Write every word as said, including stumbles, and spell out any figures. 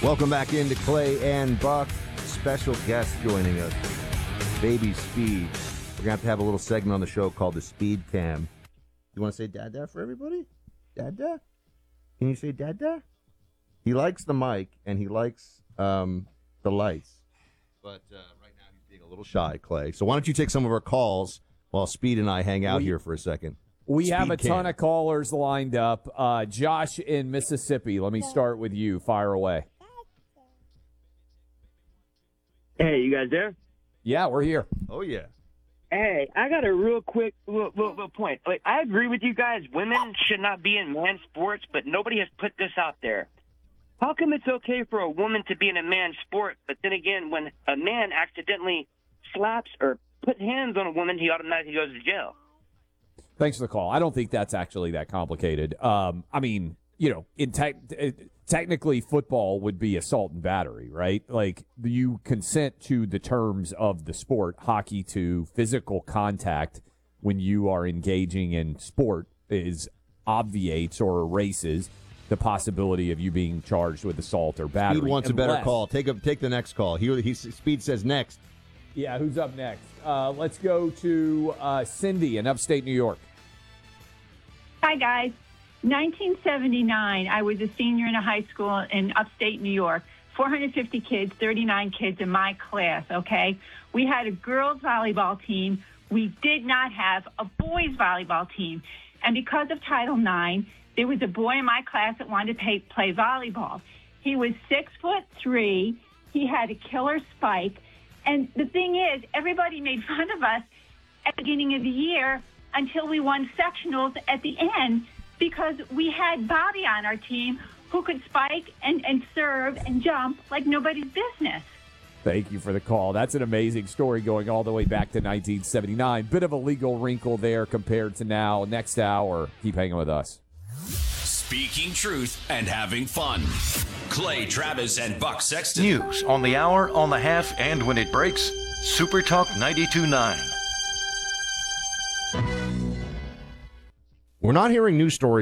Welcome back into Clay and Buck. Special guest joining us, Baby Speed. We're going to have to have a little segment on the show called the Speed Cam. You want to say Dada for everybody? Dada? Can you say Dada? He likes the mic, and he likes um, the lights. But uh, right now he's being a little shy, Clay. So why don't you take some of our calls while Speed and I hang out we, here for a second. We Speed have a Cam. ton of callers lined up. Uh, Josh in Mississippi, let me start with you. Fire away. Hey, you guys there? Yeah, we're here. Oh, yeah. Hey, I got a real quick little, little, little point. Like, I agree with you guys. Women should not be in man's sports, but nobody has put this out there. How come it's okay for a woman to be in a man's sport, but then again, when a man accidentally slaps or put hands on a woman, he automatically goes to jail? Thanks for the call. I don't think that's actually that complicated. Um, I mean, you know, in te- technically football would be assault and battery, right? Like you consent to the terms of the sport. Hockey to physical contact when you are engaging in sport is obviates or erases the possibility of you being charged with assault or battery. Speed wants unless, a better call. Take a, take the next call. He, he Speed says next. Yeah, who's up next? Uh, let's go to uh, Cindy in upstate New York. Hi, guys. nineteen seventy-nine, I was a senior in a high school in upstate New York. four hundred fifty kids, thirty-nine kids in my class, okay? We had a girls' volleyball team. We did not have a boys' volleyball team. And because of Title nine, there was a boy in my class that wanted to pay, play volleyball. He was six foot three. He had a killer spike. And the thing is, everybody made fun of us at the beginning of the year until we won sectionals at the end because we had Bobby on our team who could spike and, and serve and jump like nobody's business. Thank you for the call. That's an amazing story going all the way back to nineteen seventy-nine. Bit of a legal wrinkle there compared to now. Next hour, keep hanging with us. Speaking truth and having fun. Clay Travis and Buck Sexton. News on the hour, on the half, and when it breaks. Super Talk ninety-two point nine. We're not hearing news stories